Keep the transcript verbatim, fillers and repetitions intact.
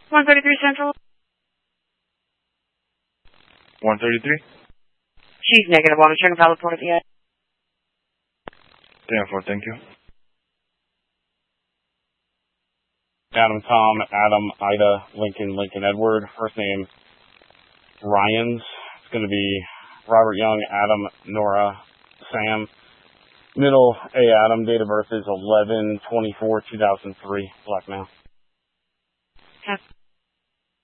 one thirty-three Central. one thirty-three? She's negative. Want to check if I reported yet? ten four, thank you. Adam, Tom, Adam, Ida, Lincoln, Lincoln, Edward. First name, Ryans. It's going to be Robert Young, Adam, Nora, Sam. Middle, A. Adam. Date of birth is eleven twenty-four two thousand three. Black male. Okay.